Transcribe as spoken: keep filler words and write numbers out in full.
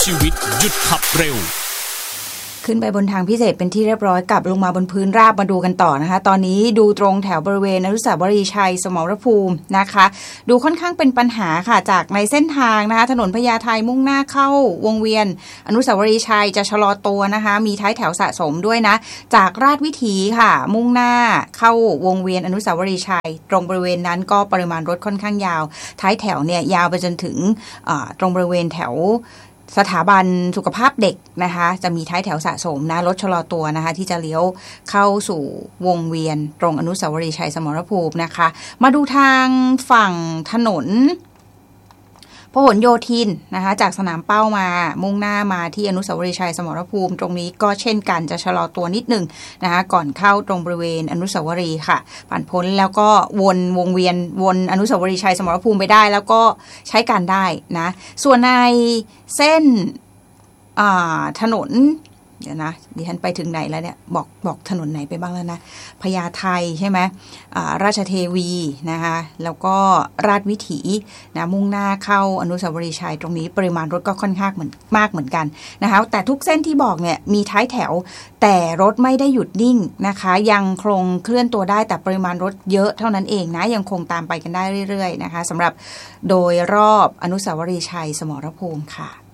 ชีวิตหยุดขับเร็วขึ้นไปบนทางพิเศษเป็นที่เรียบร้อยกลับลงมาบนพื้นราบมาดูกันต่อนะคะตอนนี้ดูตรงแถวบริเวณอนุสาวรีย์ชัยสมรภูมินะคะดูค่อนข้างเป็นปัญหาค่ะจากในเส้นทางนะคะถนนพญาไทมุ่งหน้าเข้าวงเวียนอนุสาวรีย์ชัยจะชะลอตัวนะคะมีท้ายแถวสะสมด้วยนะจากราชวิถีค่ะมุ่งหน้าเข้าวงเวียนอนุสาวรีย์ชัยตรงบริเวณนั้นก็ปริมาณรถค่อนข้างยาวท้ายแถวเนี่ยยาวไปจนถึงตรงบริเวณแถวสถาบันสุขภาพเด็กนะคะจะมีท้ายแถวสะสมนะรถชะลอตัวนะคะที่จะเลี้ยวเข้าสู่วงเวียนตรงอนุสาวรีย์ชัยสมรภูมินะคะมาดูทางฝั่งถนนพหลโยธินนะคะจากสนามเป้ามามุ่งหน้ามาที่อนุสาวรีย์ชัยสมรภูมิตรงนี้ก็เช่นกันจะชะลอตัวนิดหนึ่งนะคะก่อนเข้าตรงบริเวณอนุสาวรีย์ค่ะผ่านพ้นแล้วก็วนวงเวียนวนอนุสาวรีย์ชัยสมรภูมิไปได้แล้วก็ใช้การได้นะส่วนในเส้นถนนเดี๋ยวนะดิฉันไปถึงไหนแล้วเนี่ยบอกบอกถนนไหนไปบ้างแล้วนะพญาไทใช่ไหมราชเทวีนะคะแล้วก็ราชวิถีนะมุ่งหน้าเข้าอนุสาวรีย์ชัยตรงนี้ปริมาณรถก็ค่อนข้างเหมือนมากเหมือนกันนะคะแต่ทุกเส้นที่บอกเนี่ยมีท้ายแถวแต่รถไม่ได้หยุดนิ่งนะคะยังคงเคลื่อนตัวได้แต่ปริมาณรถเยอะเท่านั้นเองนะยังคงตามไปกันได้เรื่อยๆนะคะสำหรับโดยรอบอนุสาวรีย์ชัยสมรภูมิค่ะ